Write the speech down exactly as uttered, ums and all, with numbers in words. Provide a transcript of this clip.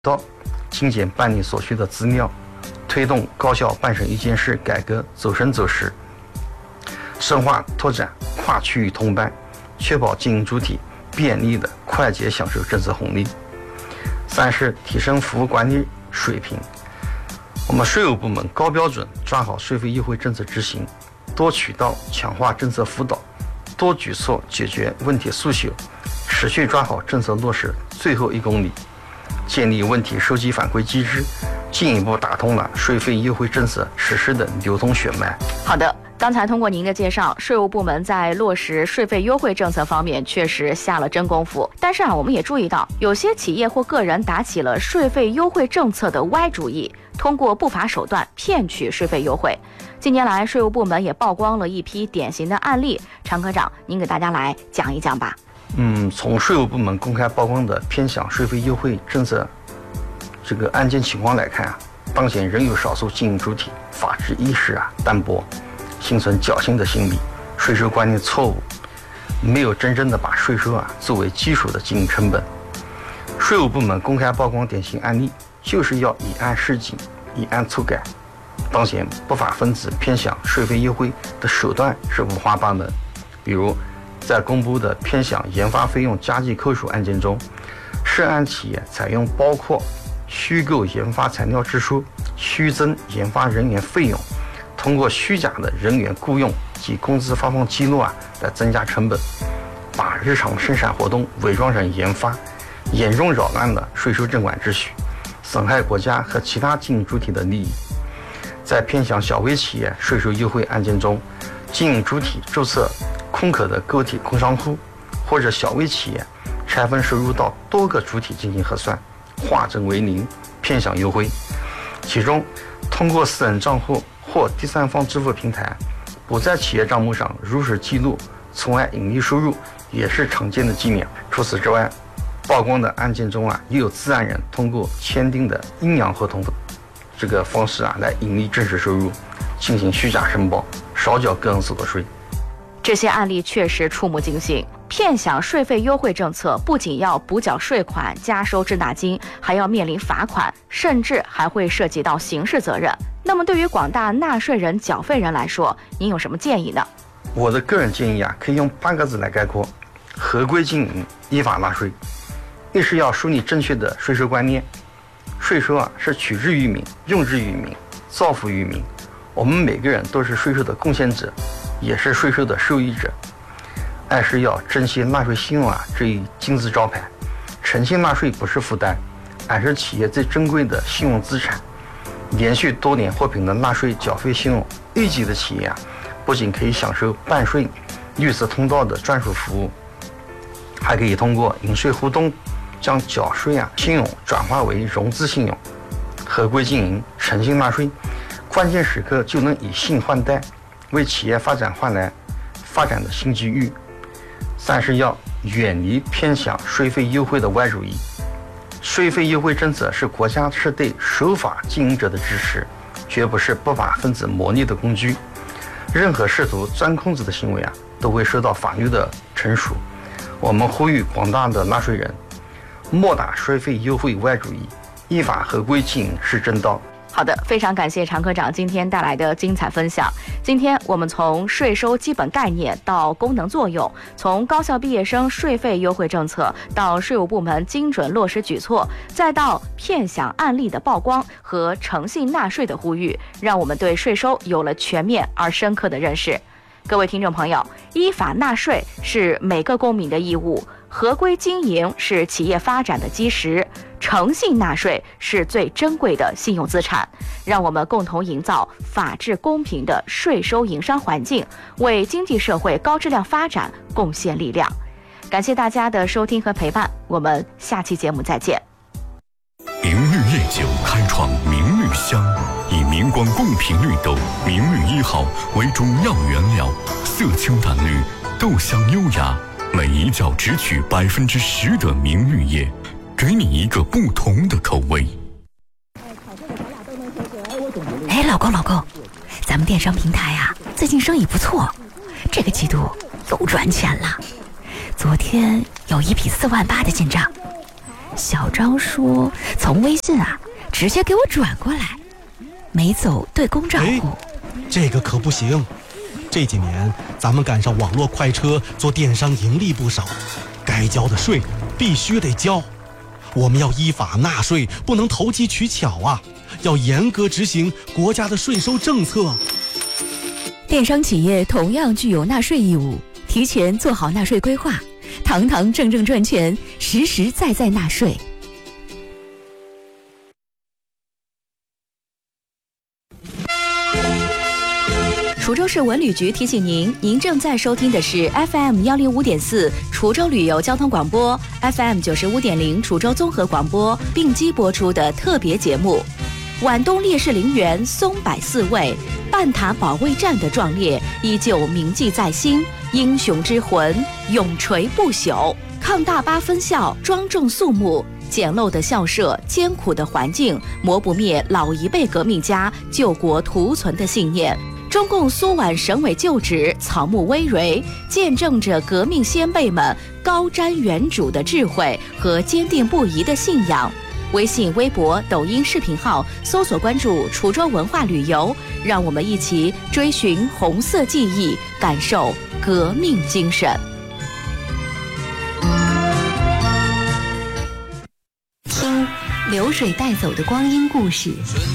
到精简办理所需的资料，推动高校办成一件事改革走深走实，深化拓展跨区域通办，确保经营主体便利的快捷享受政策红利。三是提升服务管理水平，我们税务部门高标准抓好税费优惠政策执行，多渠道强化政策辅导，多举措解决问题诉求，持续抓好政策落实最后一公里，建立问题收集反馈机制，进一步打通了税费优惠政策实施的流通血脉。 好的，刚才通过您的介绍，税务部门在落实税费优惠政策方面确实下了真功夫。但是啊，我们也注意到，有些企业或个人打起了税费优惠政策的歪主意，通过不法手段骗取税费优惠。近年来，税务部门也曝光了一批典型的案例，常科长，您给大家来讲一讲吧。 嗯，从税务部门公开曝光的偏享税费优惠政策这个案件情况来看啊，当前仍有少数经营主体法治意识啊淡薄，心存侥幸的心理，税收观念错误，没有真正的把税收啊作为基础的经营成本。税务部门公开曝光典型案例，就是要以案示警，以案促改。当前不法分子偏享税费优惠的手段是五花八门，比如在公布的偏享研发费用加计扣除案件中，涉案企业采用包括虚构研发材料支出、虚增研发人员费用，通过虚假的人员雇用及工资发放记录啊来增加成本，把日常生产活动伪装成研发，严重扰乱了税收证管秩序，损害国家和其他经营主体的利益。在偏享小微企业税收优惠案件中，经营主体注册空壳的个体工商户，或者小微企业拆分收入到多个主体进行核算，化整为零，偏享优惠。其中，通过私人账户或第三方支付平台，不在企业账目上如实记录从外盈利收入，也是常见的伎俩。除此之外，曝光的案件中啊，也有自然人通过签订的阴阳合同这个方式啊，来盈利真实收入，进行虚假申报，少缴个人所得税。 这些案例确实触目惊心。骗享税费优惠政策不仅要补缴税款、加收滞纳金，还要面临罚款，甚至还会涉及到刑事责任。那么对于广大纳税人、缴费人来说，您有什么建议呢？ 我的个人建议啊，可以用八个字来概括：合规经营，依法纳税。一是要树立正确的税收观念，税收啊是取之于民、用之于民、造福于民，我们每个人都是税收的贡献者，也是税收的受益者。二是要珍惜纳税信用啊这一金字招牌，诚信纳税不是负担，而是企业最珍贵的信用资产。连续多年获评的纳税缴费信用一级的企业啊，不仅可以享受办税绿色通道的专属服务，还可以通过银税互动，将缴税啊信用转化为融资信用。合规经营，诚信纳税，关键时刻就能以信换贷，为企业发展换来发展的新机遇。三是要远离偏享税费优惠的歪主意。税费优惠政策是国家是对守法经营者的支持，绝不是不法分子牟利的工具。任何试图钻空子的行为啊，都会受到法律的惩处。我们呼吁广大的纳税人，莫打税费优惠歪主意，依法合规经营是正道。 好的，非常感谢常科长今天带来的精彩分享。今天我们从税收基本概念到功能作用，从高校毕业生税费优惠政策到税务部门精准落实举措，再到骗享案例的曝光和诚信纳税的呼吁，让我们对税收有了全面而深刻的认识。各位听众朋友，依法纳税是每个公民的义务，合规经营是企业发展的基石，诚信纳税是最珍贵的信用资产。让我们共同营造法治公平的税收营商环境，为经济社会高质量发展贡献力量。感谢大家的收听和陪伴，我们下期节目再见。 明绿夜酒开创明绿香，以明光贡品绿豆明绿一号为主要原料，色清淡绿，豆香优雅，每一角只取百分之十的明绿叶，给你一个不同的口味。 哎，老公老公，咱们电商平台啊，最近生意不错，这个季度又赚钱了。昨天有一笔四万八的进账， 小张说从微信啊直接给我转过来，没走对公账户。 这个可不行，这几年咱们赶上网络快车，做电商盈利不少，该交的税必须得交。我们要依法纳税，不能投机取巧啊，要严格执行国家的税收政策。 电商企业同样具有纳税义务，提前做好纳税规划，堂堂正正赚钱，实实在在纳税。 滁州市文旅局提醒您，您正在收听的是 F M 幺零五点四滁州旅游交通广播 ，F M 九十五点零滁州综合广播并机播出的特别节目。皖东烈士陵园松柏四位，半塔保卫战的壮烈依旧铭记在心，英雄之魂永垂不朽。抗大八分校庄重肃穆，简陋的校舍，艰苦的环境，磨不灭老一辈革命家救国图存的信念。中共苏皖省委旧址草木葳蕤，见证着革命先辈们高瞻远瞩的智慧和坚定不移的信仰。微信、微博、抖音视频号搜索关注滁州文化旅游，让我们一起追寻红色记忆，感受革命精神。 听流水带走的光阴故事。